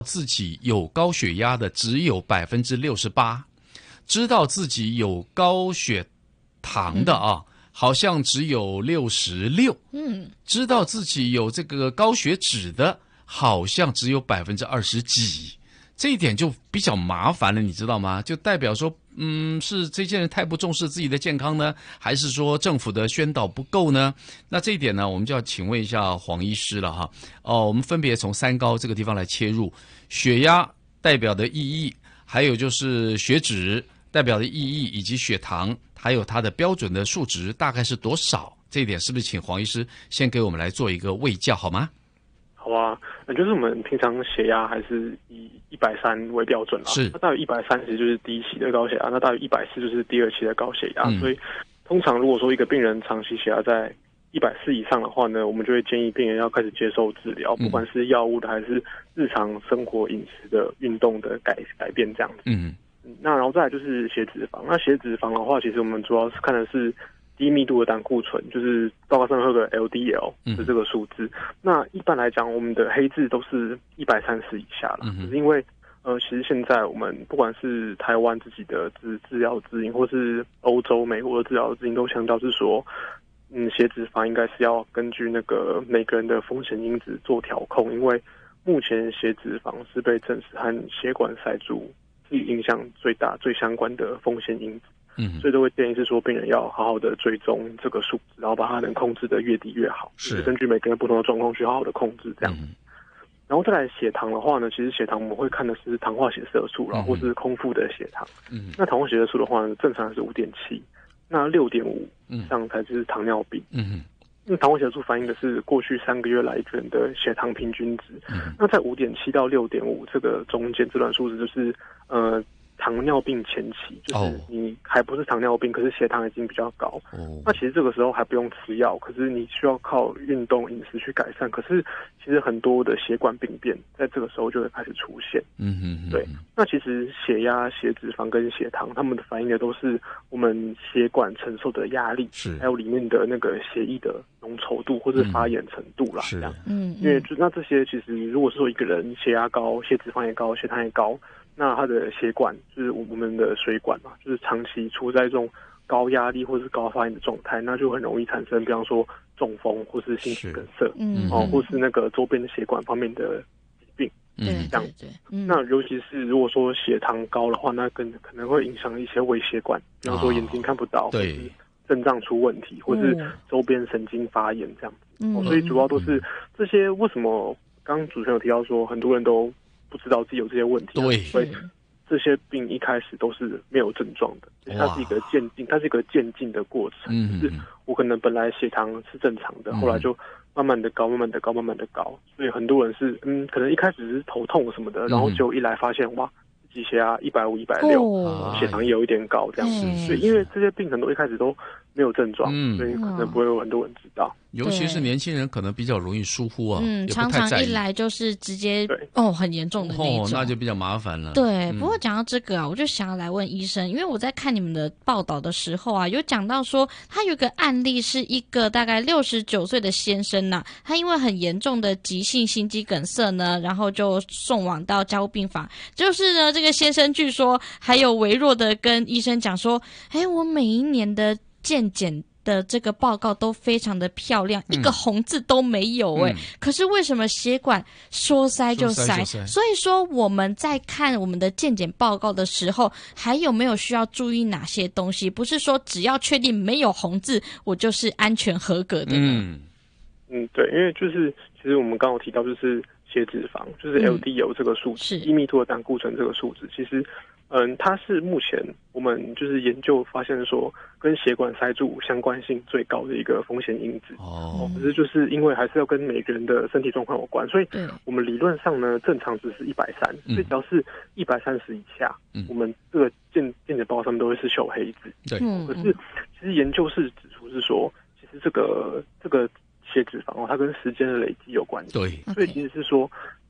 自己有高血压的只有68%，知道自己有高血糖的好像只有66%，知道自己有这个高血脂的好像只有20几%，这一点就比较麻烦了，你知道吗？就代表说，是这些人太不重视自己的健康呢，还是说政府的宣导不够呢？那这一点呢，我们就要请问一下黄医师了哈。我们分别从三高这个地方来切入，血压代表的意义，还有就是血脂代表的意义，以及血糖，还有它的标准的数值大概是多少？这一点是不是请黄医师先给我们来做一个卫教好吗？ 好啊，就是我们平常血压还是以130为标准啦。 是， 那大于130就是第一期的高血压，那大于140就是第二期的高血压。所以通常如果说一个病人长期血压在140以上的话呢，我们就会建议病人要开始接受治疗，不管是药物的还是日常生活饮食的运动的改变这样子。那然后再来就是血脂肪。那血脂肪的话，其实我们主要是看的是低密度的胆固醇，就是报告上面会有个 LDL 的这个数字。那一般来讲，我们的黑字都是130以下了。就是因为其实现在我们不管是台湾自己的治疗指引，或是欧洲、美国的治疗指引，都强调是说，血脂肪应该是要根据那个每个人的风险因子做调控，因为目前血脂肪是被证实和血管塞住是影响最大、最相关的风险因子。所以都会建议是说，病人要好好的追踪这个数值，然后把它能控制的越低越好，是根据每个人不同的状况去好好的控制这样。然后再来血糖的话呢，其实血糖我们会看的是糖化血色素啦，或是空腹的血糖。那糖化血色素的话呢，正常是5.7，那6.5以上才是糖尿病。那糖化血色素反映的是过去3个月来一个人的血糖平均值。那在5.7到6.5这个中间这段数值，就是糖尿病前期，就是你还不是糖尿病，可是血糖已经比较高。那其实这个时候还不用吃药，可是你需要靠运动饮食去改善。可是其实很多的血管病变在这个时候就会开始出现。对。那其实血压、血脂肪跟血糖，它们的反映的都是我们血管承受的压力，还有里面的那个血液的浓稠度或是发炎程度啦。这样。因为那这些其实如果说一个人血压高、血脂肪也高、血糖也高，那他的血管就是我们的水管嘛，就是长期处在这种高压力或是高发炎的状态，那就很容易产生，比方说中风或是心肌梗塞，或是那个周边的血管方面的疾病，这样子。那尤其是如果说血糖高的话，那可能会影响一些微血管，比方说眼睛看不到，或是肾脏出问题，或是周边神经发炎这样子。所以主要都是这些。为什么刚刚主持人有提到说很多人都不知道自己有这些问题？对，所以这些病一开始都是没有症状的，它是一个渐进的过程。就是我可能本来血糖是正常的，后来就慢慢的高，慢慢的高，慢慢的高。所以很多人是可能一开始是头痛什么的，然后就一来发现哇，自己血压150、160，血糖也有一点高这样子。所以因为这些病很多一开始都没有症状，所以可能不会有很多人知道。 尤其是年轻人可能比较容易疏忽啊， 常常一来就是直接很严重的那种， 那就比较麻烦了。 对，不过讲到这个啊，我就想要来问医生，因为我在看你们的报道的时候啊，有讲到说他有个案例是一个大概69岁的先生呐，他因为很严重的急性心肌梗塞呢，然后就送往到加护病房。就是呢，这个先生据说还有微弱的跟医生讲说，我每一年的健检的这个报告都非常的漂亮，一个红字都没有可是为什么血管说塞就塞？所以说我们在看我们的健检报告的时候，还有没有需要注意哪些东西？不是说只要确定没有红字，我就是安全合格的呢？ 对，因为就是其实我们刚刚有提到，就是血脂肪，就是 LDL 这个数值，低密度的胆固醇这个数值，其实它是目前我们就是研究发现说跟血管塞住相关性最高的一个风险因子。可是就是因为还是要跟每个人的身体状况有关，所以我们理论上呢正常值是130，所以只要是130以下，我们这个健检报告上面都会是秀黑字。对，可是其实研究是指出是说，其实这个血脂肪它跟时间的累积有关系。对，所以其实是说，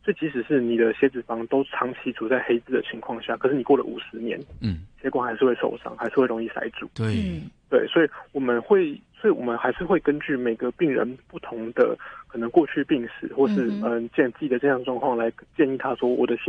所以即使是你的血脂肪都长期处在黑字的情况下，可是你过了50年，血管还是会受伤，还是会容易塞住。对，所以我们还是会根据每个病人不同的可能过去病史，或是自己的健康状况来建议他说，我的血